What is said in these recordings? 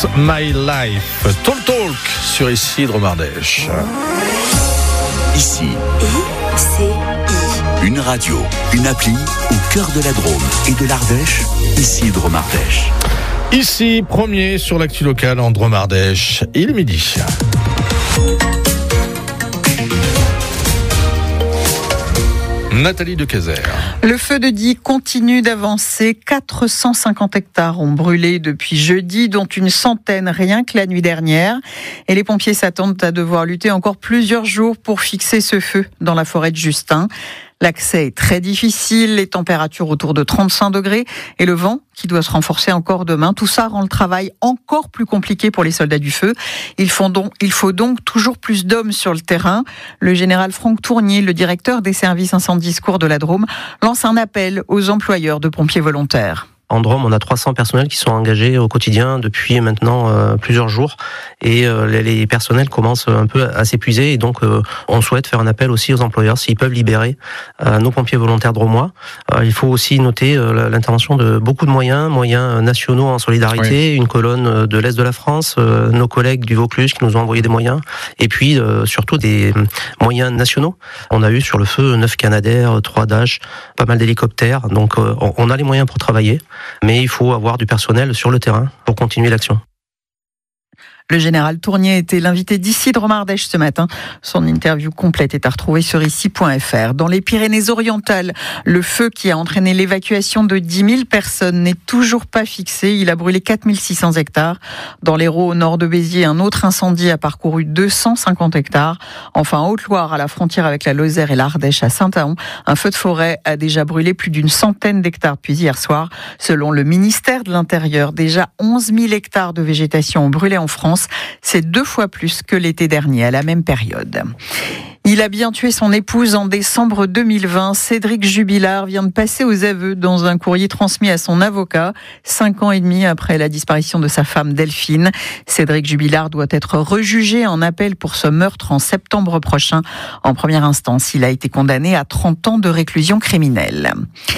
It's My Life. Talk sur Isidre Mardèche. Ici, ICI. une radio, une appli au cœur de la Drôme et de l'Ardèche, Isidre Mardèche. Ici, premier sur l'actu locale en Drôme Ardèche. Il est midi. Nathalie Decazer. Le feu de Die continue d'avancer. 450 hectares ont brûlé depuis jeudi, dont une centaine rien que la nuit dernière. Et les pompiers s'attendent à devoir lutter encore plusieurs jours pour fixer ce feu dans la forêt de Justin. L'accès est très difficile, les températures autour de 35 degrés et le vent qui doit se renforcer encore demain. Tout ça rend le travail encore plus compliqué pour les soldats du feu. Il faut donc toujours plus d'hommes sur le terrain. Le général Franck Tournier, le directeur des services incendie-secours de la Drôme, lance un appel aux employeurs de pompiers volontaires. En Drôme, on a 300 personnels qui sont engagés au quotidien depuis maintenant plusieurs jours et les personnels commencent un peu à s'épuiser et donc on souhaite faire un appel aussi aux employeurs s'ils peuvent libérer nos pompiers volontaires drômois. Il faut aussi noter l'intervention de beaucoup de moyens nationaux en solidarité, oui. Une colonne de l'Est de la France, nos collègues du Vaucluse qui nous ont envoyé des moyens et puis surtout des moyens nationaux. On a eu sur le feu 9 Canadair, 3 Dash, pas mal d'hélicoptères, donc on a les moyens pour travailler. Mais il faut avoir du personnel sur le terrain pour continuer l'action. Le général Tournier était l'invité d'Isidre Mardèche ce matin. Son interview complète est à retrouver sur ici.fr. Dans les Pyrénées-Orientales, le feu qui a entraîné l'évacuation de 10 000 personnes n'est toujours pas fixé. Il a brûlé 4 600 hectares. Dans l'Hérault, au nord de Béziers, un autre incendie a parcouru 250 hectares. Enfin, en Haute-Loire, à la frontière avec la Lozère et l'Ardèche, à Saint-Ahon, un feu de forêt a déjà brûlé plus d'une centaine d'hectares depuis hier soir. Selon le ministère de l'Intérieur, déjà 11 000 hectares de végétation ont brûlé en France. C'est 2 fois plus que l'été dernier, à la même période. Il a bien tué son épouse en décembre 2020. Cédric Jubilard vient de passer aux aveux dans un courrier transmis à son avocat, 5 ans et demi après la disparition de sa femme Delphine. Cédric Jubilard doit être rejugé en appel pour ce meurtre en septembre prochain. En première instance, il a été condamné à 30 ans de réclusion criminelle.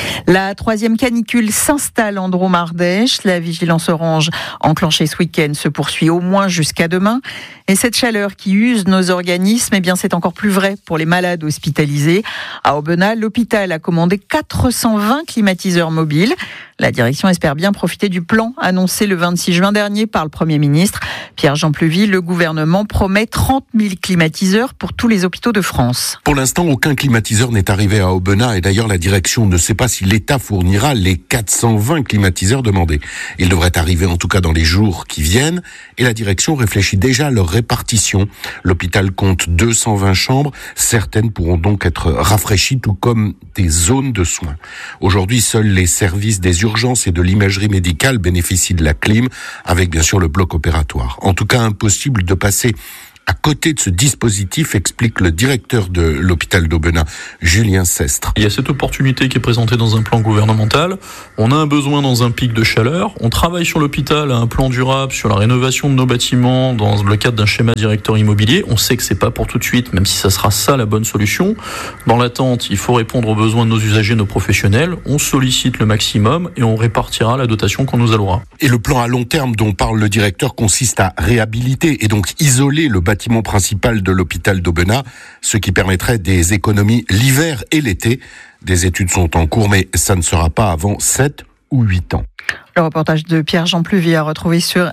La 3e canicule s'installe en Drôme Ardèche. La vigilance orange enclenchée ce week-end se poursuit au moins jusqu'à demain. Et cette chaleur qui use nos organismes, eh bien, c'est encore plus vrai pour les malades hospitalisés. À Aubenas, l'hôpital a commandé 420 climatiseurs mobiles. La direction espère bien profiter du plan annoncé le 26 juin dernier par le Premier ministre. Pierre-Jean Plevy, le gouvernement promet 30 000 climatiseurs pour tous les hôpitaux de France. Pour l'instant, aucun climatiseur n'est arrivé à Aubenas et d'ailleurs la direction ne sait pas si l'État fournira les 420 climatiseurs demandés. Ils devraient arriver en tout cas dans les jours qui viennent et la direction réfléchit déjà à leur répartition. L'hôpital compte 220 chambres, certaines pourront donc être rafraîchies tout comme des zones de soins. Aujourd'hui, seuls les services des urgences et de l'imagerie médicale bénéficient de la clim, avec bien sûr le bloc opératoire. En tout cas, impossible de passer à côté de ce dispositif, explique le directeur de l'hôpital d'Aubenas, Julien Sestre. Il y a cette opportunité qui est présentée dans un plan gouvernemental. On a un besoin dans un pic de chaleur. On travaille sur l'hôpital à un plan durable, sur la rénovation de nos bâtiments dans le cadre d'un schéma directeur immobilier. On sait que c'est pas pour tout de suite, même si ça sera ça la bonne solution. Dans l'attente, il faut répondre aux besoins de nos usagers, nos professionnels. On sollicite le maximum et on répartira la dotation qu'on nous allouera. Et le plan à long terme dont parle le directeur consiste à réhabiliter et donc isoler le bâtiment principal de l'hôpital d'Aubenas, ce qui permettrait des économies l'hiver et l'été. Des études sont en cours, mais ça ne sera pas avant 7 ou 8 ans. Le reportage de Pierre-Jean Plevy à retrouver sur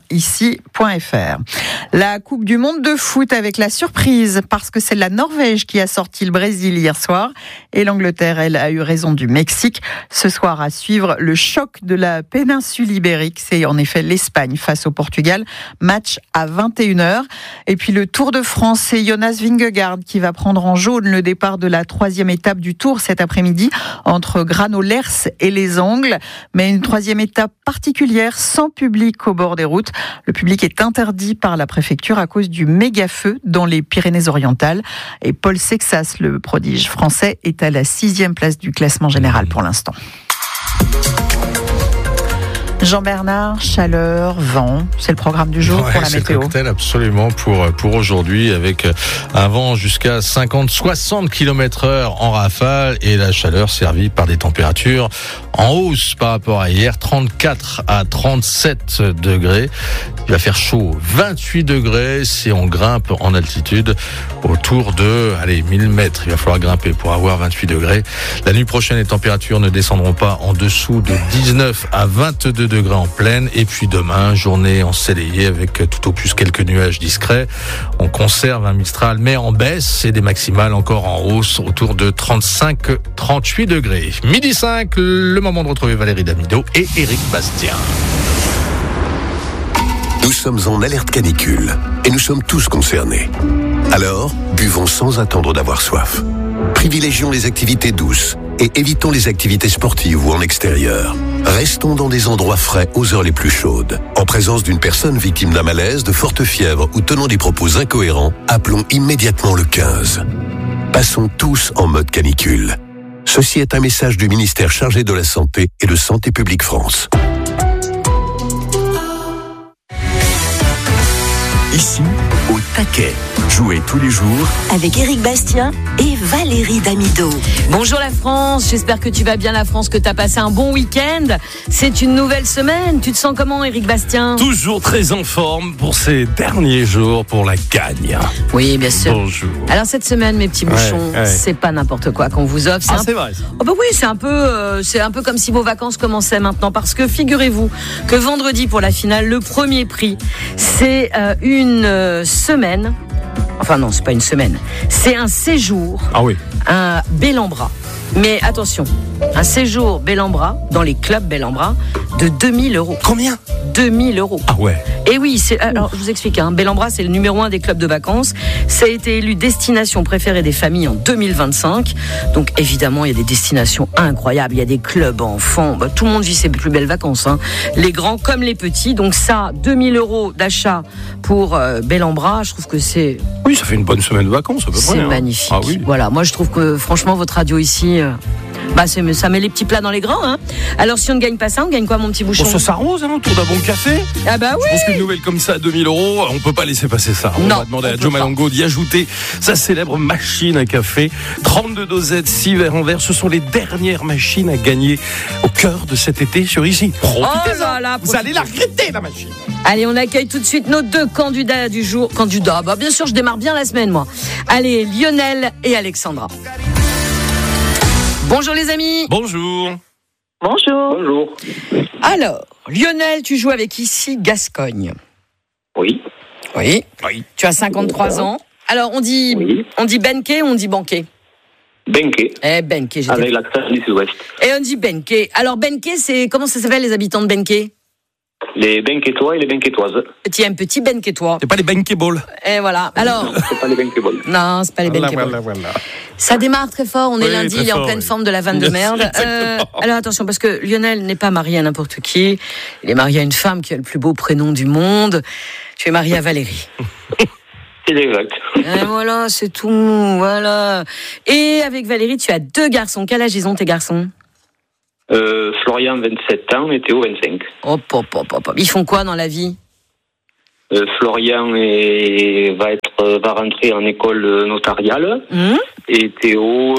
ici.fr. La Coupe du Monde de foot avec la surprise, parce que c'est la Norvège qui a sorti le Brésil hier soir et l'Angleterre, elle, a eu raison du Mexique. Ce soir, à suivre le choc de la péninsule ibérique. C'est en effet l'Espagne face au Portugal. Match à 21h. Et puis le Tour de France, c'est Jonas Vingegaard qui va prendre en jaune le départ de la 3e étape du Tour cet après-midi entre Granollers et les Angles. Mais une 3e étape particulière, sans public au bord des routes. Le public est interdit par la préfecture à cause du méga-feu dans les Pyrénées-Orientales. Et Paul Sexas, le prodige français, est à la 6e place du classement général pour l'instant. Jean-Bernard, chaleur, vent, c'est le programme du jour pour la météo. C'est le cocktail absolument pour aujourd'hui, avec un vent jusqu'à 50-60 km/h en rafale et la chaleur servie par des températures en hausse par rapport à hier, 34 à 37 degrés. Il va faire chaud, 28 degrés si on grimpe en altitude autour de 1000 mètres. Il va falloir grimper pour avoir 28 degrés. La nuit prochaine, les températures ne descendront pas en dessous de 19 à 22 degrés en plaine. Et puis demain, journée ensoleillée avec tout au plus quelques nuages discrets. On conserve un Mistral mais en baisse et des maximales encore en hausse autour de 35-38 degrés. 12h05, le moment de retrouver Valérie Damido et Éric Bastien. Nous sommes en alerte canicule et nous sommes tous concernés. Alors, buvons sans attendre d'avoir soif. Privilégions les activités douces et évitons les activités sportives ou en extérieur. Restons dans des endroits frais aux heures les plus chaudes. En présence d'une personne victime d'un malaise, de forte fièvre ou tenant des propos incohérents, appelons immédiatement le 15. Passons tous en mode canicule. Ceci est un message du ministère chargé de la Santé et de Santé publique France. Ici, au taquet. Jouez tous les jours avec Éric Bastien et Valérie Damido. Bonjour la France, j'espère que tu vas bien la France, que tu as passé un bon week-end. C'est une nouvelle semaine, tu te sens comment Éric Bastien ? Toujours très en forme pour ces derniers jours pour la gagne. Oui, bien sûr. Bonjour. Alors cette semaine, mes petits bouchons, c'est pas n'importe quoi qu'on vous offre. C'est vrai ça. Oh bah oui, c'est un peu comme si vos vacances commençaient maintenant, parce que figurez-vous que vendredi pour la finale, le premier prix, c'est une semaine. Enfin non, c'est pas une semaine. C'est un séjour. Ah oui. Un Bellambra. Mais attention, un séjour Bellambra dans les clubs Bellambra de 2000 €. Combien ? 2000 €. Ah ouais. Et oui, alors je vous explique, Bellambra c'est le numéro 1 des clubs de vacances. Ça a été élu destination préférée des familles en 2025. Donc évidemment, il y a des destinations incroyables. Il y a des clubs enfants. Tout le monde vit ses plus belles vacances. Les grands comme les petits. Donc ça, 2000 € d'achat pour Bellambra. Je trouve que c'est... Oui, ça fait une bonne semaine de vacances à peu près. C'est magnifique. Ah oui. Voilà, moi je trouve que franchement votre radio ici... ça met les petits plats dans les grands. Alors si on ne gagne pas ça, on gagne quoi mon petit bouchon ? Ça s'arrose autour d'un bon café. Ah bah oui. Je pense qu'une nouvelle comme ça à 2000 €, on peut pas laisser passer ça. On va demander à Joe Malongo d'y ajouter sa célèbre machine à café. 32 dosettes, 6 verres en verre. Ce sont les dernières machines à gagner au cœur de cet été sur Ici. Profitez-en. Vous allez la regretter la machine. Allez, on accueille tout de suite nos deux candidats du jour. Bien sûr, je démarre bien la semaine moi. Allez, Lionel et Alexandra. Bonjour les amis. Bonjour. Bonjour. Bonjour. Alors, Lionel, tu joues avec Ici Gascogne. Oui. Oui. Tu as 53 ans. Alors, on dit Benké ou on dit Banqué ? Benké. Benké, avec l'accent du sud-ouest. Et on dit Benké. Alors, Benké, c'est... Comment ça s'appelle les habitants de Benké ? Les Benkétois et les Benkétoises. Tu es un petit Benkétois. C'est pas les Benkéballs. Et voilà. Alors. C'est pas les Benkéballs. Non, c'est pas les Benkéballs. Voilà. Ça démarre très fort. On est lundi, il est en pleine forme de la vanne de merde. Alors attention, parce que Lionel n'est pas marié à n'importe qui. Il est marié à une femme qui a le plus beau prénom du monde. Tu es marié à Valérie. C'est exact. Et voilà, c'est tout. Voilà. Et avec Valérie, tu as 2 garçons. Quel âge ils ont tes garçons ? Florian, 27 ans, et Théo, 25. Hop. Ils font quoi dans la vie ? Florian va rentrer en école notariale. Et Théo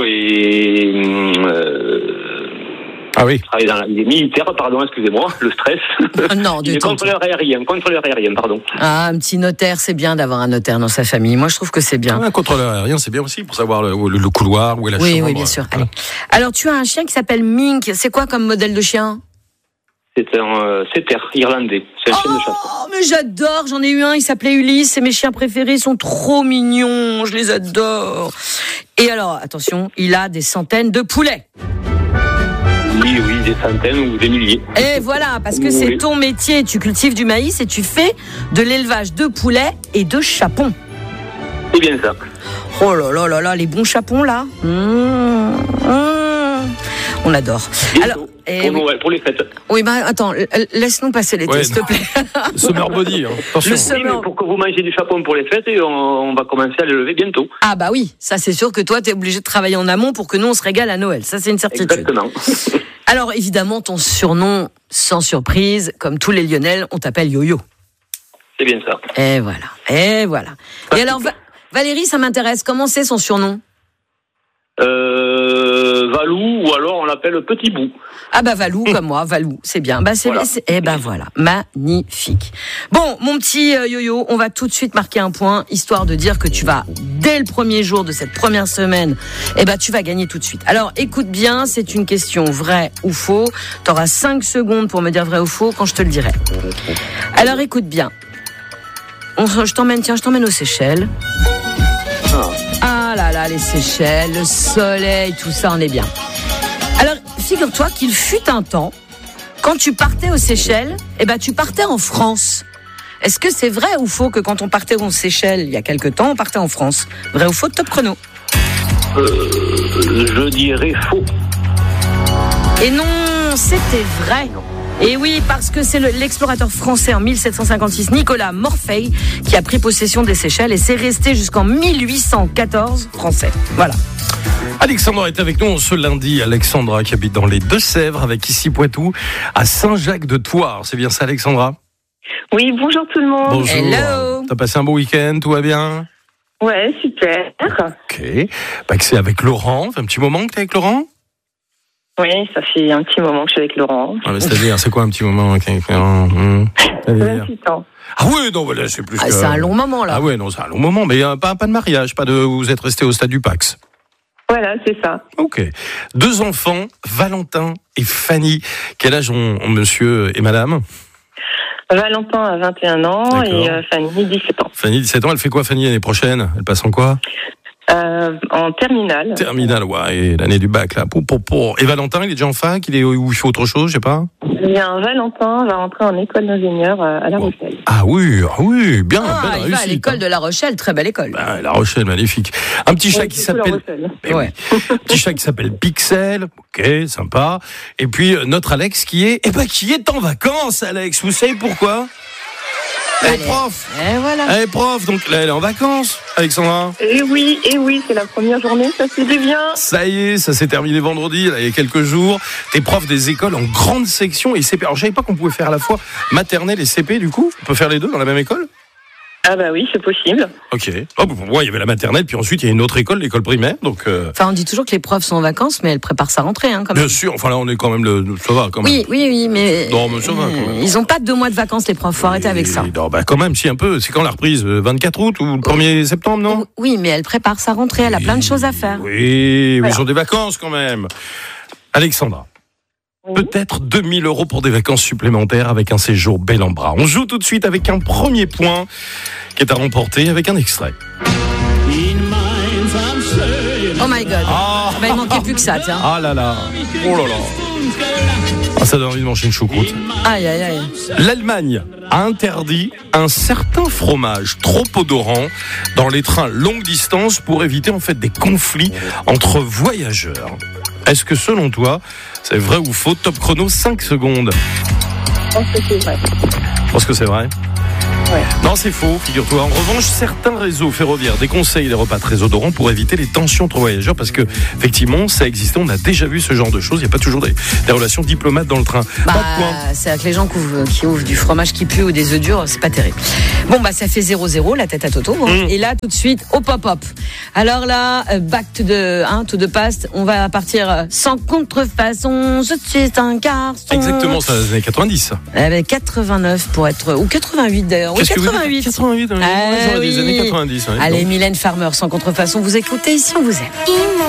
il est militaire, excusez-moi, le stress. Non, il est contrôleur aérien, pardon. Ah, un petit notaire, c'est bien d'avoir un notaire dans sa famille. Moi, je trouve que c'est bien. Un contrôleur aérien, c'est bien aussi pour savoir le couloir, où est la chambre. Oui, bien sûr. Allez. Alors, tu as un chien qui s'appelle Mink. C'est quoi comme modèle de chien ? C'est un setter irlandais. C'est un chien de chasse. Oh, mais j'adore. J'en ai eu un. Il s'appelait Ulysse. C'est mes chiens préférés. Ils sont trop mignons. Je les adore. Et alors, attention, il a des centaines de poulets. Oui, des centaines ou des milliers. Et voilà, parce que c'est ton métier. Tu cultives du maïs et tu fais de l'élevage de poulets et de chapons. C'est bien ça. Oh là là, les bons chapons là. On adore. Bientôt. pour Noël, pour les fêtes. Oui, attends, laisse-nous passer l'été, s'il te plaît. Summer body, attention. Oui, mais pour que vous mangez du chapon pour les fêtes, et on va commencer à les lever bientôt. Ah bah oui, ça c'est sûr que toi, t'es obligé de travailler en amont pour que nous, on se régale à Noël. Ça, c'est une certitude. Exactement. Alors, évidemment, ton surnom, sans surprise, comme tous les Lyonnais, on t'appelle Yo-Yo. C'est bien ça. Et voilà. Et alors, Valérie, ça m'intéresse. Comment c'est son surnom ? Valou, ou alors on l'appelle Petit Bout. Ah bah Valou, comme moi, Valou, c'est bien. Voilà. Magnifique. Bon, mon petit Yo-Yo, on va tout de suite marquer un point, histoire de dire que tu vas, dès le premier jour de cette première semaine, tu vas gagner tout de suite. Alors, écoute bien, c'est une question vrai ou faux. T'auras 5 secondes pour me dire vrai ou faux quand je te le dirai. Alors, écoute bien. Je t'emmène aux Seychelles. Ah là là, les Seychelles, le soleil, tout ça, on est bien. Alors, figure-toi qu'il fut un temps, quand tu partais aux Seychelles, tu partais en France. Est-ce que c'est vrai ou faux que quand on partait aux Seychelles, il y a quelque temps, on partait en France ? Vrai ou faux, top chrono ? Je dirais faux. Et non, c'était vrai. Et oui, parce que c'est l'explorateur français en 1756, Nicolas Morphée, qui a pris possession des Seychelles et c'est resté jusqu'en 1814 français. Voilà. Alexandra est avec nous ce lundi. Alexandra qui habite dans les Deux-Sèvres, avec ici Poitou, à Saint-Jacques-de-Thouars. C'est bien ça, Alexandra ? Oui, bonjour tout le monde. Bonjour. Hello. T'as passé un beau week-end, tout va bien ? Ouais, super. Ok. Que c'est avec Laurent. Ça fait un petit moment que t'es avec Laurent ? Oui, ça fait un petit moment que je suis avec Laurent. Ah, mais c'est-à-dire, c'est quoi un petit moment avec Laurent ? 26 ans. Ah oui, non, voilà, c'est plus que... C'est un long moment, là. Ah ouais, non, c'est un long moment, mais pas de mariage, vous êtes restés au stade du Pax. Voilà, c'est ça. Ok. 2 enfants, Valentin et Fanny. Quel âge ont monsieur et madame ? Valentin a 21 ans. D'accord. Et Fanny 17 ans. Fanny 17 ans, elle fait quoi Fanny l'année prochaine ? Elle passe en quoi ? En terminale. Terminale, ouais, et l'année du bac, là. Et Valentin, il est déjà en fac, ou il fait autre chose, je sais pas ? Valentin va rentrer en école d'ingénieur à La Rochelle. Ah oui, bien, belle il réussite. va à l'école de La Rochelle, très belle école. La Rochelle, magnifique. Un petit chat qui s'appelle... Un petit chat qui s'appelle Pixel, ok, sympa. Et puis, notre Alex qui est en vacances, Alex. Vous savez pourquoi ? Prof. Et voilà. Elle est prof, donc là, elle est en vacances, Alexandra. Et oui, c'est la première journée, ça fait du bien. Ça y est, ça s'est terminé vendredi, là, il y a quelques jours. T'es prof des écoles en grande section et CP. Alors, je savais pas qu'on pouvait faire à la fois maternelle et CP, du coup. On peut faire les deux dans la même école ? Ah bah oui, c'est possible. Ok. Pour moi, il y avait la maternelle, puis ensuite, il y a une autre école, l'école primaire. Donc, Enfin, on dit toujours que les profs sont en vacances, mais elles préparent sa rentrée, quand même. Bien sûr, enfin là, on est quand même ça va, quand même. Oui, mais... Non, mais ça va, quand même. Ils ont pas 2 mois de vacances, les profs, faut arrêter avec ça. Non, quand même, si, un peu. C'est quand la reprise ? 24 août ou le 1er septembre, non ? Oui, mais elle prépare sa rentrée, elle a plein de choses à faire. Oui, voilà. Ils ont des vacances, quand même. Alexandra. Peut-être 2000 € pour des vacances supplémentaires avec un séjour bel en bras. On joue tout de suite avec un premier point qui est à remporter avec un extrait. Oh my God. Il manquait plus que ça, tiens. Ah là là. Oh là là. Ça donne envie de manger une choucroute. Aïe. L'Allemagne a interdit un certain fromage trop odorant dans les trains longue distance pour éviter en fait des conflits entre voyageurs. Est-ce que selon toi, c'est vrai ou faux ? Top chrono, 5 secondes. Je pense que c'est vrai. Je pense que c'est vrai. Ouais. Non, c'est faux, figure-toi. En revanche, certains réseaux ferroviaires déconseillent les repas très odorants pour éviter les tensions entre voyageurs parce que, effectivement, ça existe. On a déjà vu ce genre de choses. Il n'y a pas toujours des relations diplomates dans le train. Pas de point. C'est avec les gens qui ouvrent du fromage qui pue ou des œufs durs, c'est pas terrible. Bon, ça fait 0-0, la tête à Toto. Et là, tout de suite, hop. Alors là, back to the past. On va partir sans contrefaçon. Je suis un garçon. Exactement, ça, les années 90. 89 pour être, ou 88 d'ailleurs. Qu'est-ce 88. 88, oui. des années 90. Ouais, allez, Mylène Farmer, sans contrefaçon. Vous écoutez ici, on vous aime.